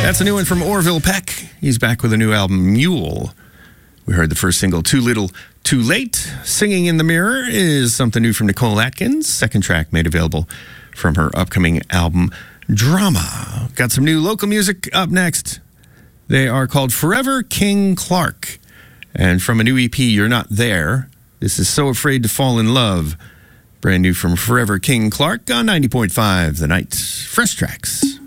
That's a new one from Orville Peck. He's back with a new album, Mule. We heard the first single, Too Little, Too Late. Singing in the Mirror is something new from Nicole Atkins. Second track made available from her upcoming album, Drama. Got some new local music up next. They are called Forever King Clark. And from a new EP, You're Not There, this is So Afraid to Fall in Love. Brand new from Forever King Clark on 90.5 The Night. Fresh Tracks.